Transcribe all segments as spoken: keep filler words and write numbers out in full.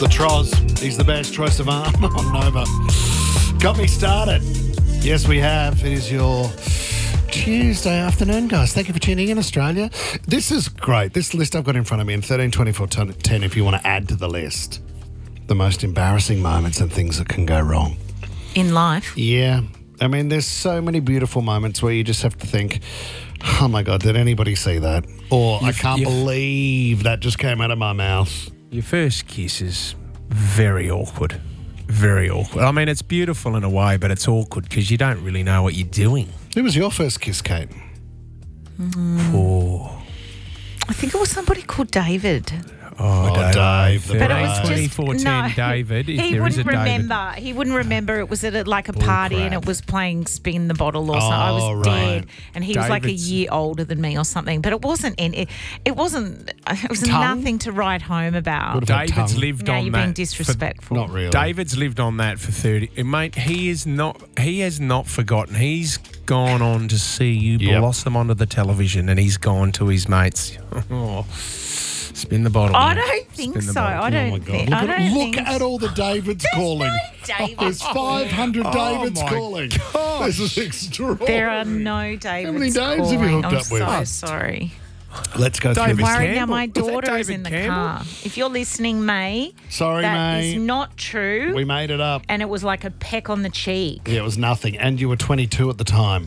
The Troz. He's the best choice of arm on Nova. Got me started. Yes, we have. It is your Tuesday afternoon, guys. Thank you for tuning in, Australia. This is great. This list I've got in front of me in thirteen twenty-four ten if you want to add to the list. The most embarrassing moments and things that can go wrong. In life? Yeah. I mean, there's so many beautiful moments where you just have to think, oh my God, did anybody see that? Or I can't believe that just came out of my mouth. Your first kiss is very awkward. Very awkward. I mean, it's beautiful in a way, but it's awkward because you don't really know what you're doing. Who was your first kiss, Kate? Mm. Oh. I think it was somebody called David. Oh, oh Dave. The but it was twenty-four ten no, David. If he there wouldn't is a remember. David. He wouldn't remember. It was at a, like a Bull party crap. and it was playing Spin the Bottle or Oh, something. I was right. dead, and he was like a David's- year older than me or something. But it wasn't. Any, it, it wasn't. It was Tongue? nothing to write home about. Would have had David's tongue. lived Now on you're that. being for- disrespectful. Not really. David's lived on that for thirty. uh, Mate, he is not. He has not forgotten. He's gone on to see you Yep. blossom onto the television, and he's gone to his mates. Oh, spin the bottle. I mate. don't think Spin the so. bottle. I Oh don't my God. think. Look, I at, don't look think at all the Davids calling. David. There's five hundred Oh Davids my calling. gosh. This is extraordinary. There are no Davids. How many Daves have you calling. hooked I'm up with? so sorry. Let's go David through this. Worried now. Campbell. My Was that daughter is David in the Campbell? car. If you're listening, May, Sorry, that May. is not true. We made it up. And it was like a peck on the cheek. Yeah, it was nothing. And you were twenty-two at the time.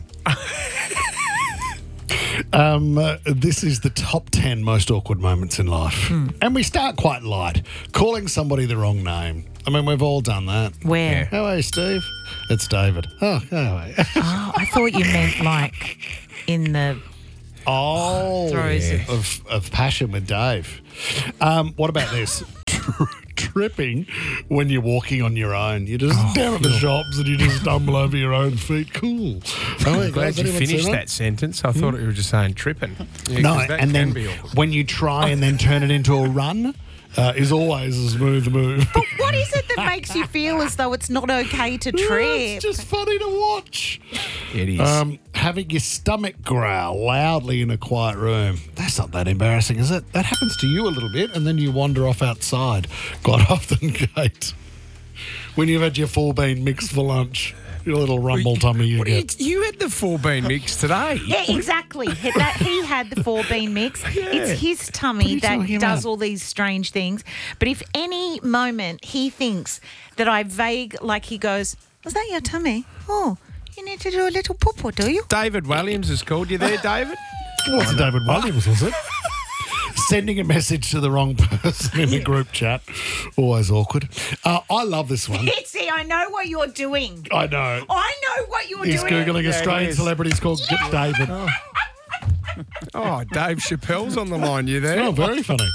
um, uh, this is the top ten most awkward moments in life. Hmm. And we start quite light. Calling somebody the wrong name. I mean, we've all done that. Where? How are you, Steve? It's David. Oh, how are you? Oh, I thought you meant like in the. Oh, Throws yeah. it. of, of passion with Dave. Um, what about this? Tripping when you're walking on your own. You're just Oh, down at the shops and you just stumble over your own feet. Cool. Oh, I'm glad you finished that sentence. I thought you were just saying tripping. Yeah, No, 'cause that and can then be awkward. when you try and then turn it into a run, uh, is always a smooth move. But what is it that makes you feel as though it's not okay to trip? It's just funny to watch. It is. Um, having your stomach growl loudly in a quiet room. That's not that embarrassing, is it? That happens to you a little bit, and then you wander off outside quite often, Kate. When you've had your four bean mix for lunch, your little rumble tummy you What do you, get. you had the four bean mix today. Yeah, exactly. He- That he had the four bean mix. It's his What are tummy you that talking does about? all these strange things. But if any moment he thinks that I vague, like he goes, "Was that your tummy? Oh, you need to do a little poo-poo, do you?" David Williams has called you there, David. What's David Williams, was it? Sending a message to the wrong person in the group chat. Always awkward. Uh, I love this one. See, I know what you're doing. I know. I know what you're He's doing. Googling Yeah, Australian he is. celebrities called David. Oh. Oh, Dave Chappelle's on the line. You there? Oh, very funny.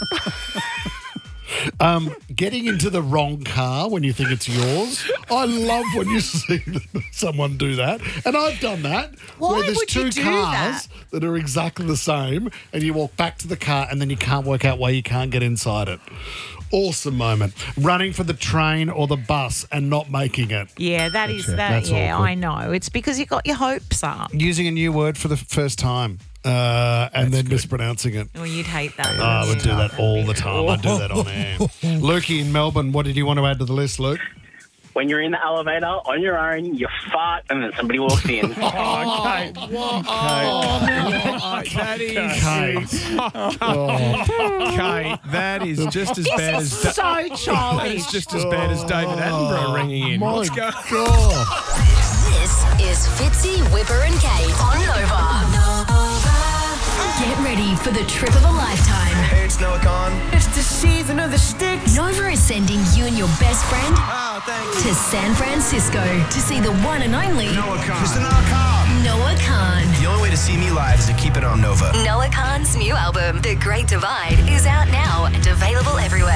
Um, getting into the wrong car when you think it's yours. I love when you see someone do that. And I've done that. Why where there's would two you do cars that? that are exactly the same and you walk back to the car and then you can't work out why you can't get inside it. Awesome moment. Running for the train or the bus and not making it. Yeah, that is it. that. That's yeah, awkward. I know. It's because you got your hopes up. Using a new word for the first time uh, and then mispronouncing it. Well, you'd hate that. Oh, I would do that all the time. I'd do that on Oh. air. Lukey in Melbourne, what did you want to add to the list, Luke? When you're in the elevator on your own, you fart and then somebody walks in. Oh, Kate. Oh, that is Kate. Oh, Kate, that is just as bad as so that is childish. just as bad as David Attenborough ringing in. My What's going? God. This is Fitzy, Whipper and Kate on Nova. Get ready for the trip of a lifetime. Hey, it's Noah Khan. It's the season of the sticks. Nova is sending you and your best friend Oh, thanks. to San Francisco to see the one and only Noah Khan. Mister Noah Khan. Noah Khan. The only way to see me live is to keep it on Nova. Noah Khan's new album, The Great Divide, is out now and available everywhere.